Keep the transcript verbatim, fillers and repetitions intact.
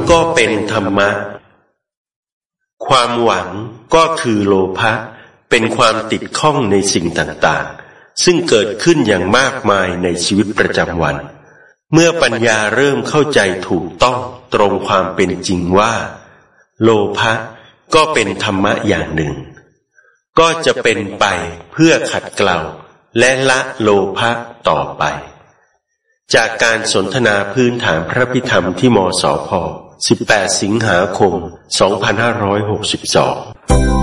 ก็เป็นธรรมะความหวังก็คือโลภะเป็นความติดข้องในสิ่งต่างๆซึ่งเกิดขึ้นอย่างมากมายในชีวิตประจำวันเมื่อปัญญาเริ่มเข้าใจถูกต้องตรงความเป็นจริงว่าโลภะก็เป็นธรรมะอย่างหนึ่งก็จะเป็นไปเพื่อขัดเกลาและละโลภะต่อไปจากการสนทนาพื้นฐานพระพิธรรมที่มสพ สิบแปด สิงหาคม สองพันห้าร้อยหกสิบสอง